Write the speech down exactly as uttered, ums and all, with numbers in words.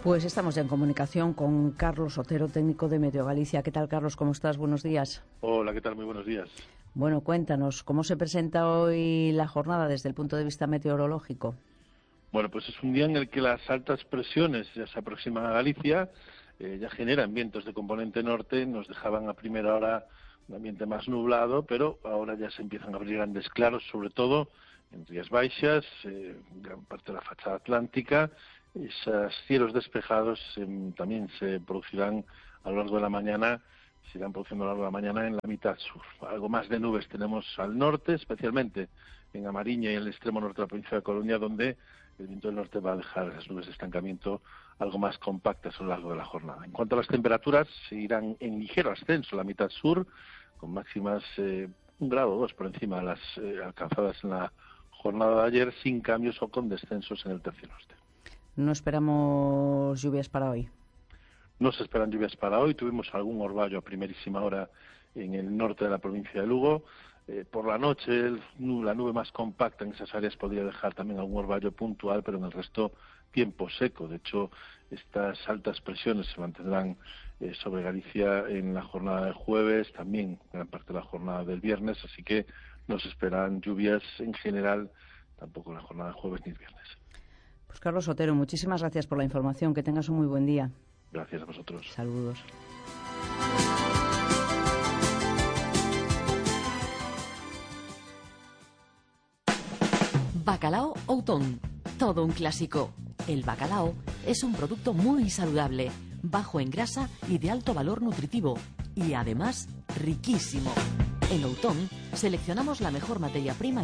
Pues estamos ya en comunicación con Carlos Otero, técnico de Meteo Galicia. ¿Qué tal, Carlos? ¿Cómo estás? Buenos días. Hola, ¿qué tal? Muy buenos días. Bueno, cuéntanos, ¿cómo se presenta hoy la jornada desde el punto de vista meteorológico? Bueno, pues es un día en el que las altas presiones ya se aproximan a Galicia, eh, ya generan vientos de componente norte, nos dejaban a primera hora un ambiente más nublado, pero ahora ya se empiezan a abrir grandes claros, sobre todo en Rías Baixas, eh, gran parte de la fachada atlántica. Esos cielos despejados eh, también se producirán a lo largo de la mañana, se irán produciendo a lo largo de la mañana en la mitad sur. Algo más de nubes tenemos al norte, especialmente en Amariña y en el extremo norte de la provincia de Coruña, donde el viento del norte va a dejar las nubes de estancamiento algo más compactas a lo largo de la jornada. En cuanto a las temperaturas, se irán en ligero ascenso a la mitad sur, con máximas eh, un grado o dos por encima de las eh, alcanzadas en la jornada de ayer, sin cambios o con descensos en el tercio norte. No esperamos lluvias para hoy. No se esperan lluvias para hoy. Tuvimos algún orvallo a primerísima hora en el norte de la provincia de Lugo. Eh, por la noche, el, la nube más compacta en esas áreas podría dejar también algún orvallo puntual, pero en el resto tiempo seco. De hecho, estas altas presiones se mantendrán eh, sobre Galicia en la jornada del jueves, también gran parte de la jornada del viernes, así que no se esperan lluvias en general, tampoco en la jornada del jueves ni el viernes. Pues Carlos Otero, muchísimas gracias por la información. Que tengas un muy buen día. Gracias a vosotros. Saludos. Bacalao Outón, todo un clásico. El bacalao es un producto muy saludable, bajo en grasa y de alto valor nutritivo, y además riquísimo. En Outón seleccionamos la mejor materia prima